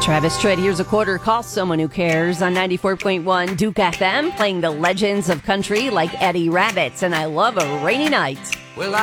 Travis Tritt, here's a quarter. Call someone who cares on 94.1 Duke FM, playing the legends of country like Eddie Rabbit and I Love a Rainy Night. Well,